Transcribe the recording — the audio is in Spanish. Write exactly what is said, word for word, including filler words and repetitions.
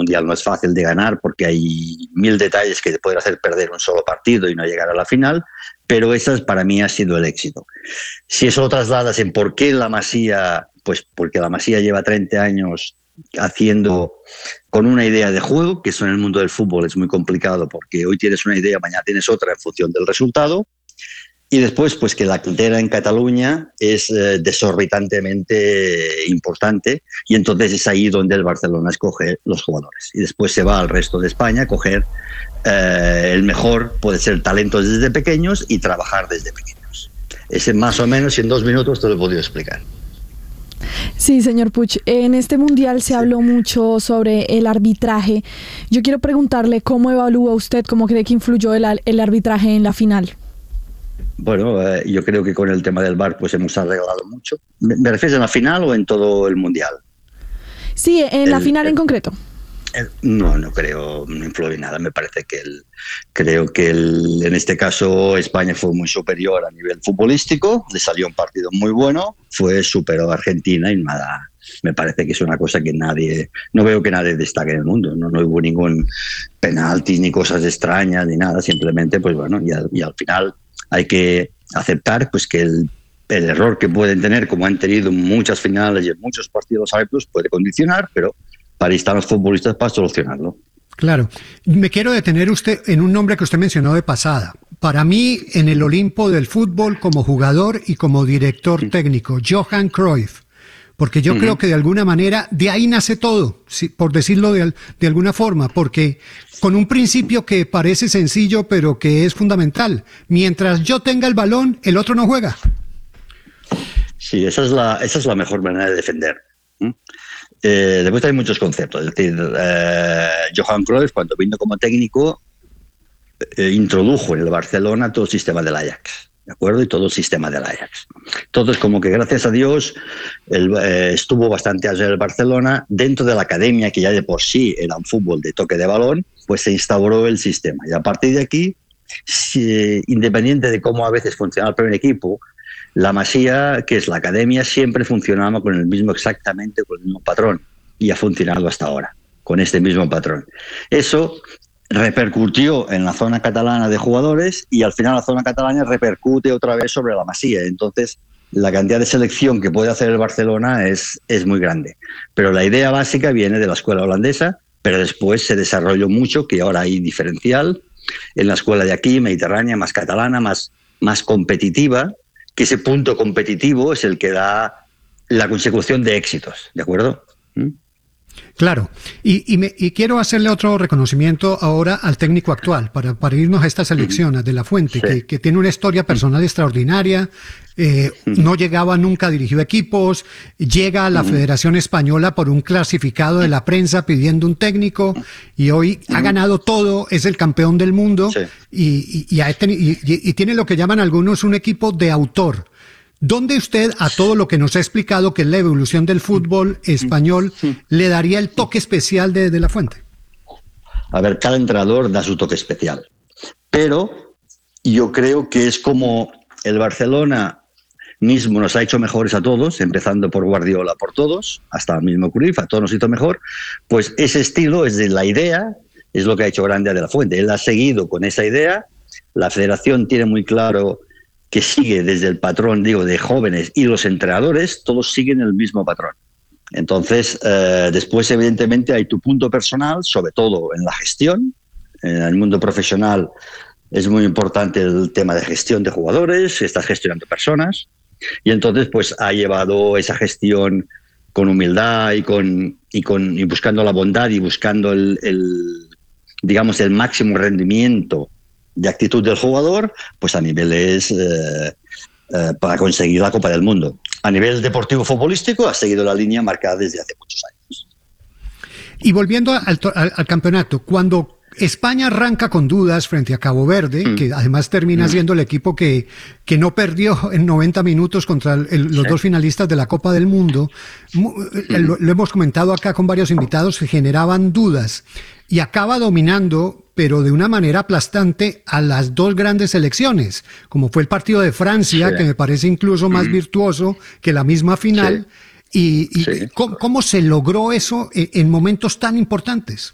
Mundial no es fácil de ganar porque hay mil detalles que te pueden hacer perder un solo partido y no llegar a la final, pero ese para mí ha sido el éxito. Si eso lo trasladas en por qué la Masía, pues porque la Masía lleva treinta años haciendo con una idea de juego, que eso en el mundo del fútbol es muy complicado porque hoy tienes una idea, mañana tienes otra en función del resultado. Y después, pues que la cantera en Cataluña es eh, desorbitantemente importante y entonces es ahí donde el Barcelona escoge los jugadores. Y después se va al resto de España a coger eh, el mejor, puede ser talentos desde pequeños y trabajar desde pequeños. Ese más o menos, en dos minutos te lo he podido explicar. Sí, señor Puig. En este mundial se sí. habló mucho sobre el arbitraje. Yo quiero preguntarle cómo evalúa usted, cómo cree que influyó el, el arbitraje en la final. Bueno, eh, yo creo que con el tema del V A R pues hemos arreglado mucho. ¿Me, me refieres en la final o en todo el mundial? Sí, en el, la final el, en concreto. El, no, no creo, no influye nada. Me parece que el, creo que el, en este caso España fue muy superior a nivel futbolístico. Le salió un partido muy bueno, fue superó a Argentina y nada. Me parece que es una cosa que nadie, no veo que nadie destaque en el mundo. No, no hubo ningún penalti ni cosas extrañas ni nada. Simplemente, pues bueno, y al, y al final hay que aceptar pues que el, el error que pueden tener, como han tenido muchas finales y en muchos partidos árbitros, puede condicionar, pero para ahí están los futbolistas para solucionarlo. Claro. Me quiero detener usted en un nombre que usted mencionó de pasada. Para mí, en el Olimpo del fútbol, como jugador y como director sí. técnico, Johan Cruyff. Porque yo uh-huh. creo que de alguna manera de ahí nace todo, si, por decirlo de, de alguna forma, porque con un principio que parece sencillo pero que es fundamental. Mientras yo tenga el balón, el otro no juega. Sí, esa es la, esa es la mejor manera de defender. ¿Mm? Eh, después hay muchos conceptos. Es decir, eh, Johan Cruyff, cuando vino como técnico, eh, introdujo en el Barcelona todo el sistema del Ajax. ¿De acuerdo? Y todo el sistema del Ajax. Entonces, como que gracias a Dios el, eh, estuvo bastante allá en el Barcelona, dentro de la academia, que ya de por sí era un fútbol de toque de balón, pues se instauró el sistema. Y a partir de aquí, si, independiente de cómo a veces funcionaba el primer equipo, la Masía, que es la academia, siempre funcionaba con el mismo, exactamente con el mismo patrón. Y ha funcionado hasta ahora, con este mismo patrón. Eso repercutió en la zona catalana de jugadores y al final la zona catalana repercute otra vez sobre la Masía. Entonces, la cantidad de selección que puede hacer el Barcelona es, es muy grande. Pero la idea básica viene de la escuela holandesa, pero después se desarrolló mucho, que ahora hay diferencial en la escuela de aquí, mediterránea, más catalana, más, más competitiva, que ese punto competitivo es el que da la consecución de éxitos, ¿de acuerdo? ¿Mm? Claro, y, y, me, y quiero hacerle otro reconocimiento ahora al técnico actual, para, para irnos a esta selección, a De La Fuente, sí. que, que tiene una historia personal extraordinaria, eh, no llegaba nunca, dirigió equipos, llega a la Federación Española por un clasificado de la prensa pidiendo un técnico, y hoy ha ganado todo, es el campeón del mundo, sí. y, y, y, ha teni- y, y tiene lo que llaman algunos un equipo de autor. ¿Dónde usted, a todo lo que nos ha explicado, que es la evolución del fútbol español, le daría el toque especial de, de La Fuente? A ver, cada entrenador da su toque especial. Pero yo creo que es como el Barcelona mismo nos ha hecho mejores a todos, empezando por Guardiola, por todos, hasta el mismo Cruyff, a todos nos hizo mejor. Pues ese estilo es de la idea, es lo que ha hecho grande a De La Fuente. Él ha seguido con esa idea. La federación tiene muy claro que sigue desde el patrón, digo, de jóvenes y los entrenadores, todos siguen el mismo patrón. Entonces, eh, después, evidentemente, hay tu punto personal, sobre todo en la gestión. En el mundo profesional es muy importante el tema de gestión de jugadores, estás gestionando personas, y entonces, pues, ha llevado esa gestión con humildad y, con, y, con, y buscando la bondad y buscando el, el, digamos, el máximo rendimiento de actitud del jugador, pues a niveles eh, eh, para conseguir la Copa del Mundo. A nivel deportivo futbolístico ha seguido la línea marcada desde hace muchos años. Y volviendo al, al, al campeonato, cuando España arranca con dudas frente a Cabo Verde, mm. que además termina mm. siendo el equipo que, que no perdió en noventa minutos contra el, el, los sí. dos finalistas de la Copa del Mundo, mm. lo, lo hemos comentado acá con varios invitados, se generaban dudas, y acaba dominando, pero de una manera aplastante, a las dos grandes selecciones, como fue el partido de Francia, sí. que me parece incluso más mm. virtuoso que la misma final. Sí. Y, y sí. ¿cómo, ¿cómo se logró eso en momentos tan importantes?